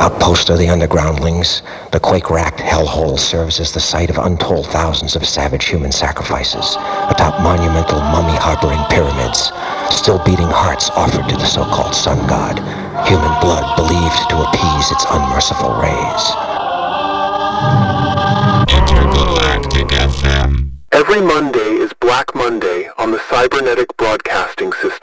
Outpost of the undergroundlings, the quake-racked hellhole serves as the site of untold thousands of savage human sacrifices atop monumental mummy-harboring pyramids, still beating hearts offered to the so-called sun god, human blood believed to appease its unmerciful rays. Intergalactic FM. Every Monday is Black Monday on the Cybernetic Broadcasting System.